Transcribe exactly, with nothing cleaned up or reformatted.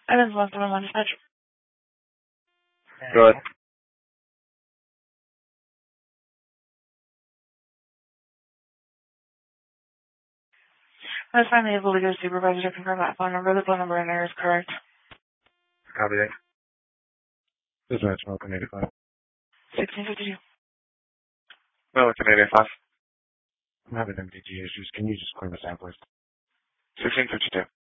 Evans one seven one dispatch. Go ahead. I was finally able to get a supervisor to confirm that phone number. The phone number in there is correct. Copy that. Dispatch, Falcon eighty-five. sixteen fifty-two. Milliken eighty-five. I'm having M D G issues. Can you just clear the sample, please? sixteen fifty-two.